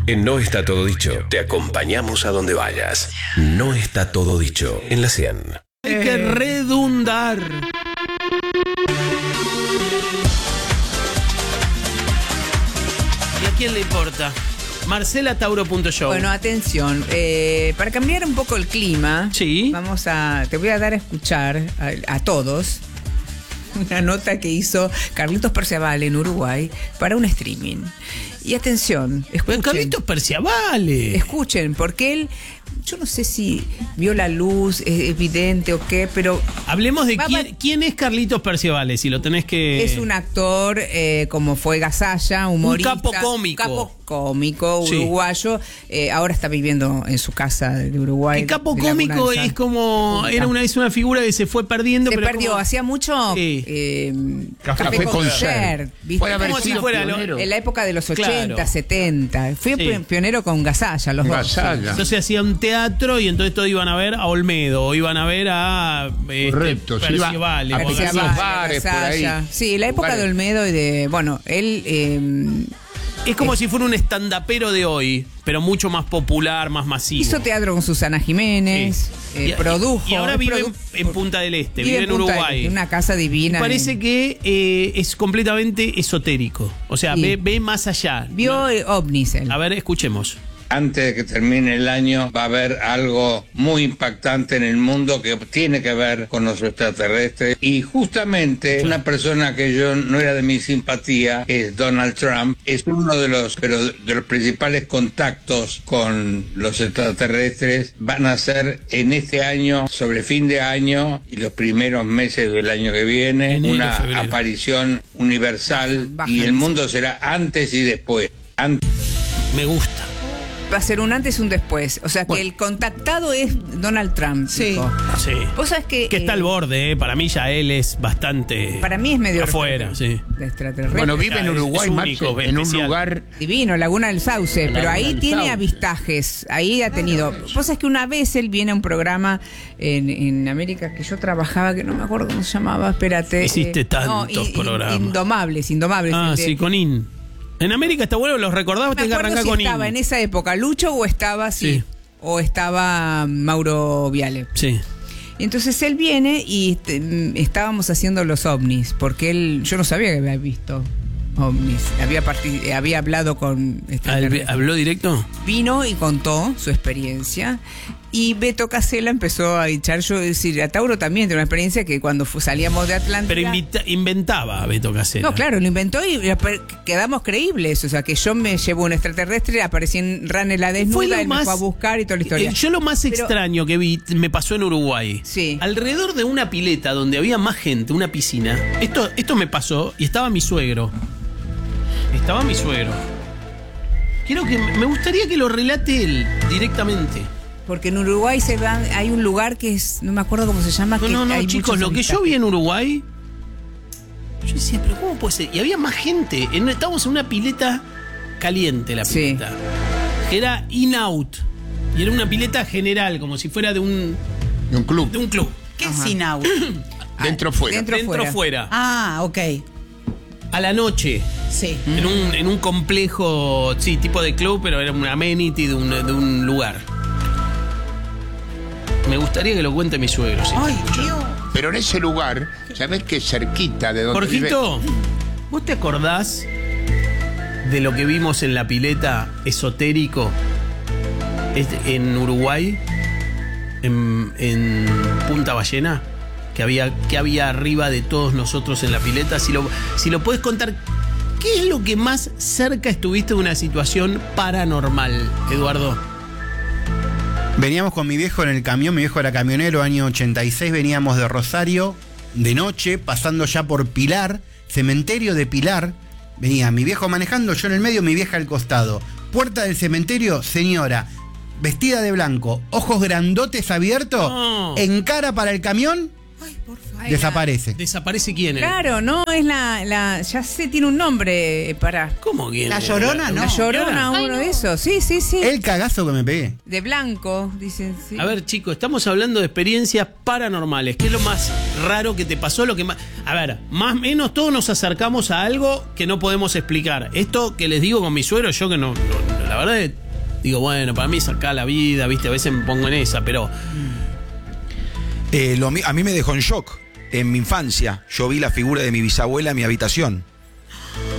En No Está Todo Dicho, te acompañamos a donde vayas. No está todo dicho en la 100. Hay que redundar. ¿Y a quién le importa? MarcelaTauro.show. Bueno, atención, para cambiar un poco el clima, sí, te voy a dar a escuchar a todos una nota que hizo Carlitos Perciabale en Uruguay para un streaming. Y atención, escuchen. Carlitos Perciabale. Escuchen, porque él, yo no sé si vio la luz, es evidente o qué, pero... Hablemos de quién es Carlitos Perciabale, si lo tenés que... Es un actor, como fue Gasalla, humorista. Un capo cómico. Uruguayo. Sí. Ahora está viviendo en su casa de Uruguay. El capo cómico es como... Era una vez una figura que se fue perdiendo. Se perdió, hacía mucho... Sí. Café Concert. Puede haber como si fuera en la época de los 80, claro. 70. Fui pionero con Gasalla, los dos. Entonces hacía un teatro y entonces todos iban a ver a Olmedo, o iban a ver a Perciabale. A bares por ahí. Sí, la época de Olmedo y de... Bueno, él... es como si fuera un estandapero de hoy, pero mucho más popular, más masivo. Hizo teatro con Susana Jiménez, produjo. Y ahora vive en Punta del Este, vive en Uruguay. En una casa divina. Parece que es completamente esotérico. O sea, ve más allá. Vio ovnis él. A ver, escuchemos. Antes de que termine el año va a haber algo muy impactante en el mundo que tiene que ver con los extraterrestres. Y justamente una persona que yo no era de mi simpatía, que es Donald Trump, es uno de los principales contactos con los extraterrestres. Van a ser en este año, sobre fin de año y los primeros meses del año que viene, una aparición universal y el mundo será antes y después. Me gusta. Va a ser un antes y un después. O sea que el contactado es Donald Trump. Sí. Sí. Vos sabés que está al borde, para mí ya él es bastante... Para mí es medio... afuera, sí. De extraterrestre. Bueno, vive en Uruguay, único, en un lugar... Divino, Laguna del Sauce, pero ahí tiene avistajes, ahí ha tenido... Vos sabés que una vez él viene a un programa en América que yo trabajaba, que no me acuerdo cómo se llamaba, espérate. Hiciste tantos programas. Indomables. Ah, sí, con En América está bueno, los recordaba, tenés que arrancar con estaba en esa época Lucho o estaba o estaba Mauro Viale. Sí. Y entonces él viene y estábamos haciendo los ovnis, porque yo no sabía que había visto ovnis. Había hablado con... ¿Habló directo? Vino y contó su experiencia. Y Beto Casella empezó a echar, a Tauro también tiene una experiencia que cuando salíamos de Atlántida... Pero inventaba Beto Casella. No, claro, lo inventó y quedamos creíbles. O sea, que yo me llevo un extraterrestre, aparecí en Ranela desnuda, él me fue a buscar y toda la historia. Yo lo más extraño que vi, me pasó en Uruguay. Sí. Alrededor de una pileta donde había más gente, una piscina. Esto me pasó y estaba mi suegro. Me gustaría que lo relate él directamente. Porque en Uruguay hay un lugar que es, no me acuerdo cómo se llama. No, chicos, lo que yo vi en Uruguay, yo decía, pero ¿cómo puede ser? Y había más gente. Estábamos en una pileta caliente, la pileta. Que era in-out. Y era una pileta general, como si fuera de un club. De un club. ¿Qué es in-out? Dentro fuera. Dentro fuera. Ah, ok. A la noche. Sí. En un complejo, tipo de club, pero era un amenity de un lugar. Me gustaría que lo cuente mi suegro. Ay, Dios. Pero en ese lugar, ¿sabés qué? Cerquita de donde Jorgito, ¿vos te acordás de lo que vimos en la pileta esotérico en Uruguay? En Punta Ballena, que había arriba de todos nosotros en la pileta. Si lo puedes contar, ¿qué es lo que más cerca estuviste de una situación paranormal, Eduardo? Veníamos con mi viejo en el camión, mi viejo era camionero, año 86, veníamos de Rosario, de noche, pasando ya por Pilar, cementerio de Pilar. Venía mi viejo manejando, yo en el medio, mi vieja al costado. Puerta del cementerio, señora, vestida de blanco, ojos grandotes abiertos, encara para el camión. Ay, por favor. Desaparece. ¿Desaparece quién? Claro, no, es ya sé, tiene un nombre para... ¿Cómo quién? La Llorona, ¿no? La Llorona, uno de esos, sí. El cagazo que me pegué. De blanco, dicen, sí. A ver, chicos, estamos hablando de experiencias paranormales. ¿Qué es lo más raro que te pasó? A ver, más o menos todos nos acercamos a algo que no podemos explicar. Esto que les digo con mi suegro, yo que no La verdad, digo, bueno, para mí es acá la vida, ¿viste? A veces me pongo en esa, pero... A mí me dejó en shock. En mi infancia, yo vi la figura de mi bisabuela en mi habitación.